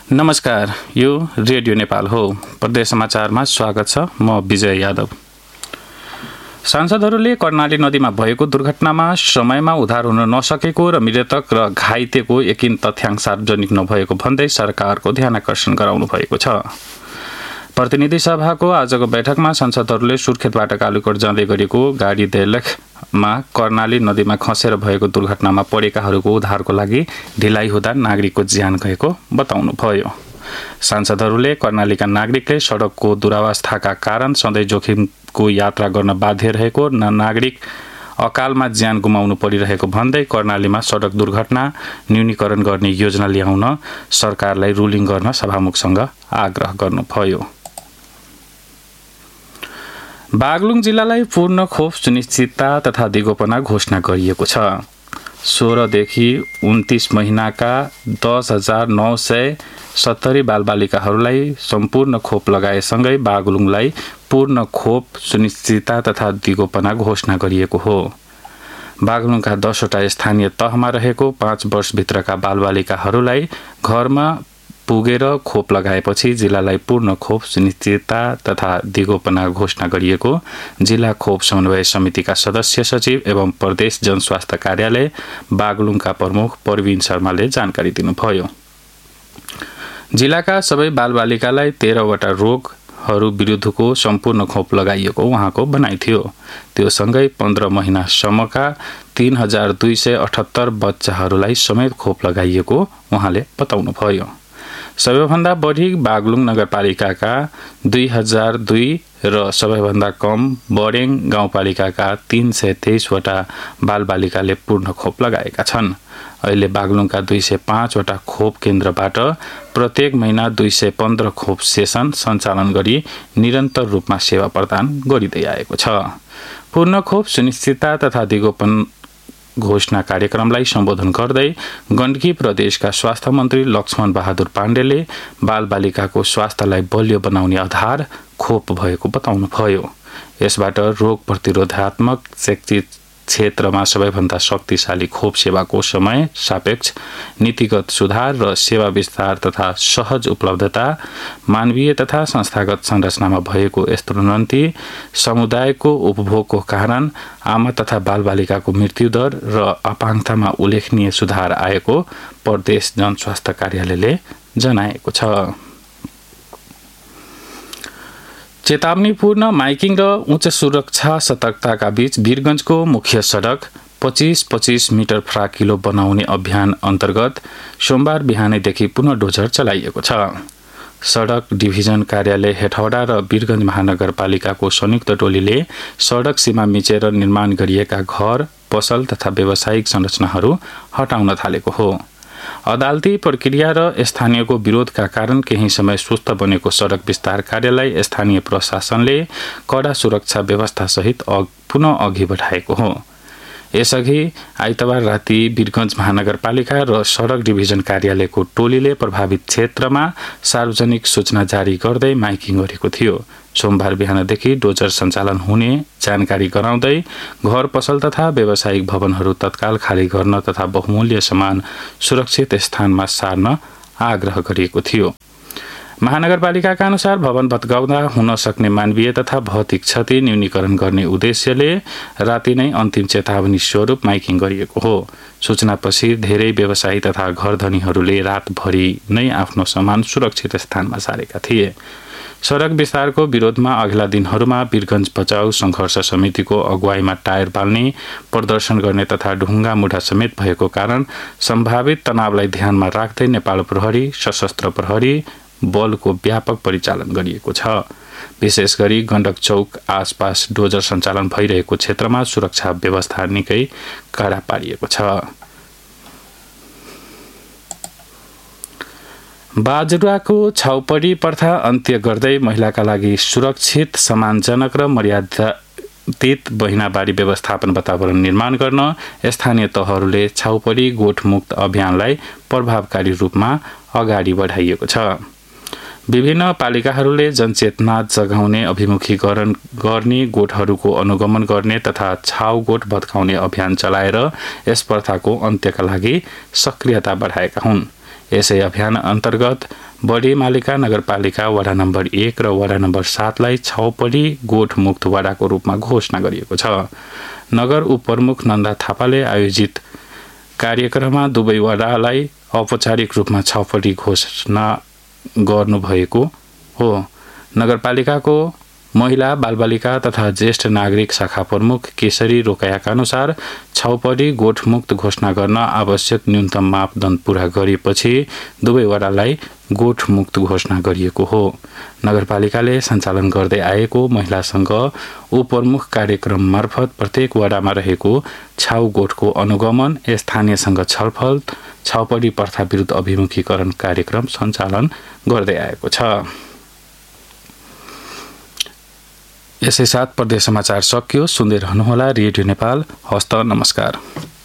नमस्कार, यो रेडियो नेपाल हो। प्रदेश समाचारमा स्वागत छ। म विजय यादव। सांसदहरूले कर्णाली नदीमा भएको दुर्घटनामा समयमा उद्धार हुन नसकेको र मृतक र घाइतेको यकिन तथ्याङ्क सार्वजनिक नभएको भन्दै सरकारको ध्यानाकर्षण गराउनु भएको छ। प्रतिनिधि सभाको आजको बैठकमा सांसदहरूले सुर्खेतबाट कालुकोट जाँदै गरेको गाडी दैलेखमा कर्णाली नदीमा खसेर भएको दुर्घटनामा परेकाहरूको उद्धारको लागि ढिलाइ हुँदा नागरिकको ज्यान गएको बताउनु भयो। सांसदहरूले कर्णालीका नागरिकले सडकको दुरावस्थाका कारण सधैँ जोखिमको यात्रा गर्न बाध्य रहेको नागरिक अकालमा ज्यान गुमाउनु परिरहेको भन्दै कर्णालीमा सडक दुर्घटना न्यूनीकरण गर्ने योजना ल्याउन सरकारलाई रुलिङ गर्न सभामुखसँग आग्रह गर्नुभयो। बागलुङ जिल्लालाई पूर्ण खोप सुनिश्चितता तथा दिगोपना घोषणा गरिएको छ। 16 देखि 29 महिनाका 10,970 बालबालिकाहरूलाई सम्पूर्ण खोप लगाएसँगै बागलुङलाई पूर्ण खोप सुनिश्चितता तथा दिगोपना घोषणा गरिएको हो। बागलुङका 10वटा स्थानीय तहमा रहेको 5 वर्षभित्रका बालबालिकाहरूलाई घरमा पुगेर खोप लगाएपछि जिल्लालाई पूर्ण खोप सुनिश्चितता तथा दिगोपना घोषणा गरिएको जिल्ला खोप समन्वय समितिका सदस्य सचिव एवं प्रदेश जनस्वास्थ्य कार्यालय बागलुङका प्रमुख प्रवीण शर्माले जानकारी दिनुभयो। जिल्लाका सबै बालबालिकालाई 13वटा रोगहरू विरुद्धको सम्पूर्ण खोप लगाइएको उहाँको भनाइ थियो। त्यो सँगै 15 महिनासम्मका 3278 बच्चाहरूलाई समेत खोप लगाइएको उहाँले बताउनुभयो। सबैभन्दा बढी बागलुङ नगरपालिकाका 2002 र सबैभन्दा कम बडेङ गाउँपालिकाका 323वटा बालबालिकाले पूर्ण खोप लगाएका छन्। अहिले बागलुङका 205वटा खोप केन्द्रबाट प्रत्येक महिना 215 खोप सेसन सञ्चालन गरी निरन्तर रूपमा सेवा प्रदान गरिँदै आएको छ। पूर्ण खोप सुनिश्चितता तथा दिगोपन घोषणा कार्यक्रमलाई सम्बोधन गर्दै गण्डकी प्रदेशका स्वास्थ्य मन्त्री लक्ष्मण बहादुर पाण्डेले बालबालिकाको स्वास्थ्यलाई बलियो बनाउने आधार खोप भएको बताउनुभयो। यसबाट रोग प्रतिरोधात्मक क्षेत्रमा सबैभन्दा शक्तिशाली खोप सेवाको समय सापेक्ष नीतिगत सुधार र सेवा विस्तार तथा सहज उपलब्धता, मानवीय तथा संस्थागत संरचनामा भएको यस्तो उन्नति, समुदायको उपभोगको कारण आमा तथा बालबालिकाको मृत्युदर र अपाङ्गतामा उल्लेखनीय सुधार आएको प्रदेश जनस्वास्थ्य कार्यालयले जनाएको छ। चेतावनीपूर्ण माइकिङ र उच्च सुरक्षा सतर्कताका बीच वीरगञ्जको मुख्य सडक 25-25 मिटर फ्राकिलो बनाउने अभियान अन्तर्गत सोमबार बिहानैदेखि पुनः डोजर चलाइएको छ। सडक डिभिजन कार्यालय हेटौडा र वीरगञ्ज महानगरपालिकाको संयुक्त टोलीले सडक सीमा मिचेर निर्माण गरिएका घर, पसल तथा व्यावसायिक संरचनाहरू हटाउन थालेको हो। अदालती प्रक्रिया र स्थानीयको विरोधका कारण केही समय सुस्त बनेको सडक विस्तार कार्यालय स्थानीय प्रशासनले कडा सुरक्षा व्यवस्था सहित पुनः अघि बढाएको हो। यसअघि आइतबार राति वीरगञ्ज महानगरपालिका र सडक डिभिजन कार्यालयको टोलीले प्रभावित क्षेत्रमा सार्वजनिक सूचना जारी गर्दै माइकिङ गरेको थियो। सोमबार बिहानदेखि डोजर सञ्चालन हुने जानकारी गराउँदै घर, पसल तथा व्यावसायिक भवनहरू तत्काल खाली गर्न तथा बहुमूल्य सामान सुरक्षित स्थानमा सार्न आग्रह गरिएको थियो। महानगरपालिकाका अनुसार भवन भत्काउँदा हुन सक्ने मानवीय तथा भौतिक क्षति न्यूनीकरण गर्ने उद्देश्यले राति नै अन्तिम चेतावनी स्वरूप माइकिङ गरिएको हो। सूचनापछि धेरै व्यवसायी तथा घरधनीहरूले रातभरि नै आफ्नो सामान सुरक्षित स्थानमा सारेका थिए। सडक विस्तारको विरोधमा अघिल्ला दिनहरूमा वीरगञ्ज बचाउ सङ्घर्ष समितिको अगुवाईमा टायर बाल्ने, प्रदर्शन गर्ने तथा ढुङ्गा मुढा समेत भएको कारण सम्भावित तनावलाई ध्यानमा राख्दै नेपाल प्रहरी, सशस्त्र प्रहरी बलको व्यापक परिचालन गरिएको छ। विशेष गरी गण्डक चौक आसपास डोजर सञ्चालन भइरहेको क्षेत्रमा सुरक्षा व्यवस्था निकै कडा पारिएको छ। बाजुराको छाउपडी प्रथा अन्त्य गर्दै महिलाका लागि सुरक्षित, सम्मानजनक र मर्यादित बहिनाबारी व्यवस्थापन वातावरण निर्माण गर्न स्थानीय तहहरूले छाउपडी गोठमुक्त अभियानलाई प्रभावकारी रूपमा अगाडि बढाइएको छ। विभिन्न पालिकाहरूले जनचेतना जगाउने, अभिमुखीकरण गर्ने, गोठहरूको अनुगमन गर्ने तथा छाउ गोठ भत्काउने अभियान चलाएर यस प्रथाको अन्त्यका लागि सक्रियता बढाएका हुन्। यसै अभियान अन्तर्गत बढी मालिका नगरपालिका वडा नम्बर 1 र वडा नम्बर 7 लाई छाउपडी गोठमुक्त वडाको रूपमा घोषणा गरिएको छ। नगर उपप्रमुख नन्दा थापाले आयोजित कार्यक्रममा दुवै वडालाई औपचारिक रूपमा छाउपडी घोषणा गर्नुभएको हो। नगरपालिकाको महिला बालबालिका तथा ज्येष्ठ नागरिक शाखा प्रमुख केशरी रोकायाका अनुसार छाउपडी गोठमुक्त घोषणा गर्न आवश्यक न्यूनतम मापदण्ड पूरा गरेपछि दुवै वडालाई गोठमुक्त घोषणा गरिएको हो। नगरपालिकाले सञ्चालन गर्दै आएको महिला संघ उपप्रमुख कार्यक्रम मार्फत प्रत्येक वडामा रहेको छाउ गोठको अनुगमन, स्थानीयसँग छलफल, छाउपडी प्रथा विरुद्ध अभिमुखीकरण कार्यक्रम सञ्चालन गर्दै आएको छ। यसै साथ प्रदेश समाचार सकियो। सुन्दै रहनुहोला रेडियो नेपाल। हस्त नमस्कार।